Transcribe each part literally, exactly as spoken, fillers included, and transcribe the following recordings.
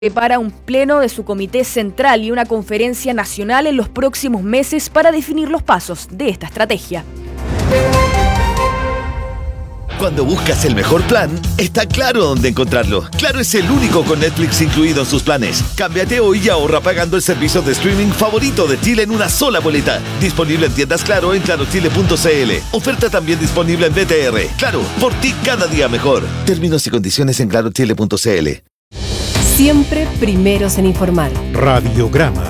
prepara un pleno de su comité central y una conferencia nacional en los próximos meses para definir los pasos de esta estrategia. Cuando buscas el mejor plan, está Claro dónde encontrarlo. Claro es el único con Netflix incluido en sus planes. Cámbiate hoy y ahorra pagando el servicio de streaming favorito de Chile en una sola boleta. Disponible en tiendas Claro en claro chile punto c l. Oferta también disponible en B T R. Claro, por ti cada día mejor. Términos y condiciones en claro chile punto c l. Siempre primeros en informar. Radiograma.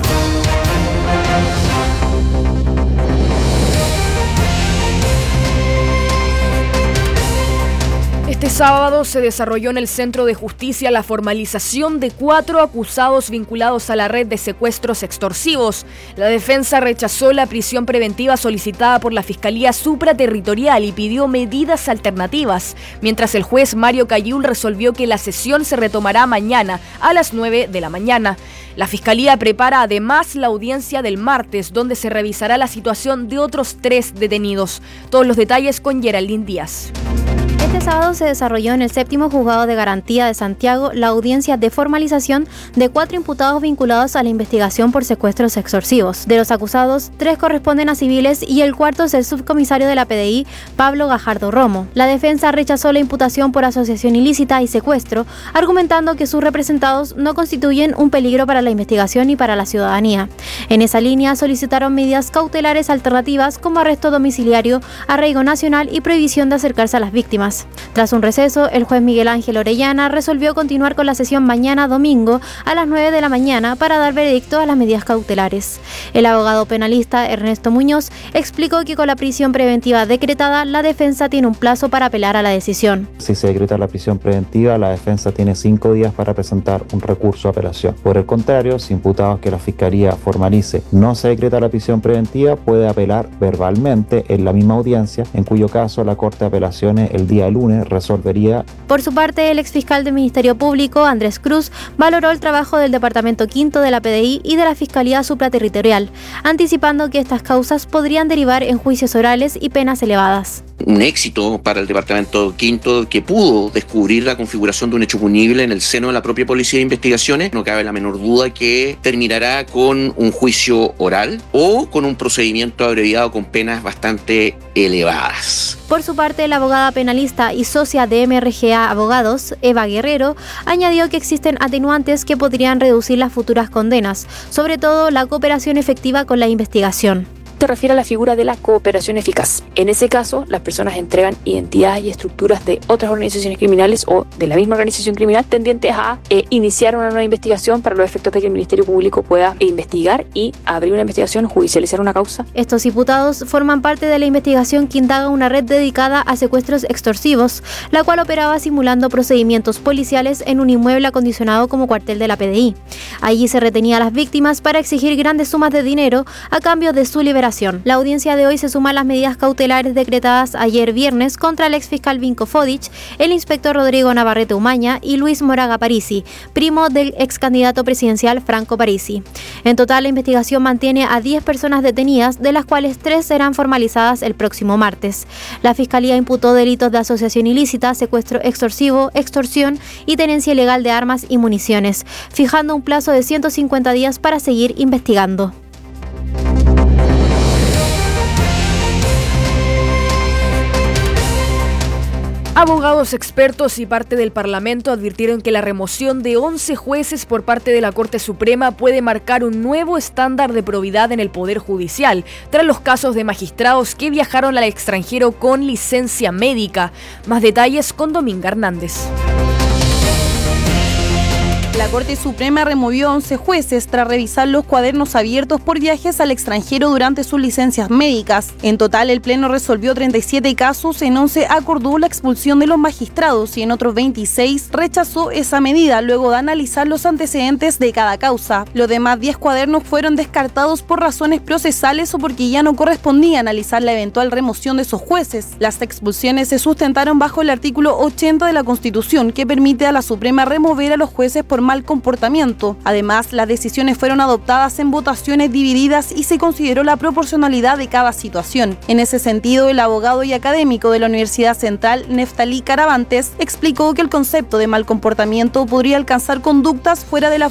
Este sábado se desarrolló en el Centro de Justicia la formalización de cuatro acusados vinculados a la red de secuestros extorsivos. La defensa rechazó la prisión preventiva solicitada por la Fiscalía Supraterritorial y pidió medidas alternativas, mientras el juez Mario Cayul resolvió que la sesión se retomará mañana a las nueve de la mañana. La Fiscalía prepara además la audiencia del martes, donde se revisará la situación de otros tres detenidos. Todos los detalles con Geraldine Díaz. Este sábado se desarrolló en el séptimo juzgado de garantía de Santiago la audiencia de formalización de cuatro imputados vinculados a la investigación por secuestros extorsivos. De los acusados, tres corresponden a civiles y el cuarto es el subcomisario de la P D I, Pablo Gajardo Romo. La defensa rechazó la imputación por asociación ilícita y secuestro, argumentando que sus representados no constituyen un peligro para la investigación y para la ciudadanía. En esa línea solicitaron medidas cautelares alternativas como arresto domiciliario, arraigo nacional y prohibición de acercarse a las víctimas. Tras un receso, el juez Miguel Ángel Orellana resolvió continuar con la sesión mañana domingo a las nueve de la mañana para dar veredicto a las medidas cautelares. El abogado penalista Ernesto Muñoz explicó que con la prisión preventiva decretada, la defensa tiene un plazo para apelar a la decisión. Si se decreta la prisión preventiva, la defensa tiene cinco días para presentar un recurso de apelación. Por el contrario, si imputados que la Fiscalía formalice no se decreta la prisión preventiva, puede apelar verbalmente en la misma audiencia, en cuyo caso la Corte de Apelaciones el día lunes resolvería. Por su parte, el exfiscal del Ministerio Público, Andrés Cruz, valoró el trabajo del Departamento Quinto de la P D I y de la Fiscalía Supraterritorial, anticipando que estas causas podrían derivar en juicios orales y penas elevadas. Un éxito para el Departamento Quinto que pudo descubrir la configuración de un hecho punible en el seno de la propia Policía de Investigaciones. No cabe la menor duda que terminará con un juicio oral o con un procedimiento abreviado con penas bastante elevadas. Por su parte, la abogada penalista y socia de M R G A Abogados, Eva Guerrero, añadió que existen atenuantes que podrían reducir las futuras condenas, sobre todo la cooperación efectiva con la investigación. Se refiere a la figura de la cooperación eficaz. En ese caso, las personas entregan identidades y estructuras de otras organizaciones criminales o de la misma organización criminal tendientes a eh, iniciar una nueva investigación para los efectos de que el Ministerio Público pueda investigar y abrir una investigación, judicializar una causa. Estos imputados forman parte de la investigación que indaga una red dedicada a secuestros extorsivos, la cual operaba simulando procedimientos policiales en un inmueble acondicionado como cuartel de la P D I. Allí se retenía a las víctimas para exigir grandes sumas de dinero a cambio de su liberación. La audiencia de hoy se suma a las medidas cautelares decretadas ayer viernes contra el exfiscal Vinko Fodic, el inspector Rodrigo Navarrete Umaña y Luis Moraga Parisi, primo del ex candidato presidencial Franco Parisi. En total, la investigación mantiene a diez personas detenidas, de las cuales tres serán formalizadas el próximo martes. La Fiscalía imputó delitos de asociación ilícita, secuestro extorsivo, extorsión y tenencia ilegal de armas y municiones, fijando un plazo de ciento cincuenta días para seguir investigando. Abogados expertos y parte del Parlamento advirtieron que la remoción de once jueces por parte de la Corte Suprema puede marcar un nuevo estándar de probidad en el Poder Judicial, tras los casos de magistrados que viajaron al extranjero con licencia médica. Más detalles con Dominga Hernández. La Corte Suprema removió a once jueces tras revisar los cuadernos abiertos por viajes al extranjero durante sus licencias médicas. En total, el Pleno resolvió treinta y siete casos, en once acordó la expulsión de los magistrados y en otros veintiséis rechazó esa medida luego de analizar los antecedentes de cada causa. Los demás diez cuadernos fueron descartados por razones procesales o porque ya no correspondía analizar la eventual remoción de esos jueces. Las expulsiones se sustentaron bajo el artículo ochenta de la Constitución, que permite a la Suprema remover a los jueces por mal comportamiento. Además, las decisiones fueron adoptadas en votaciones divididas y se consideró la proporcionalidad de cada situación. En ese sentido, el abogado y académico de la Universidad Central, Neftalí Caravantes, explicó que el concepto de mal comportamiento podría alcanzar conductas fuera de la